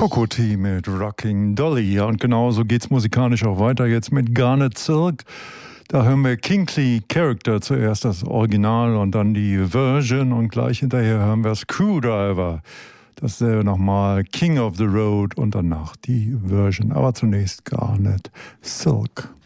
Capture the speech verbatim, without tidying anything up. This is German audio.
Kokoti mit Rocking Dolly. Ja, und genauso geht's musikalisch auch weiter jetzt mit Garnet Silk. Da hören wir Kingsley Character zuerst, das Original, und dann die Version, und gleich hinterher hören wir Screwdriver. Dasselbe nochmal, King of the Road, und danach die Version. Aber zunächst Garnet Silk.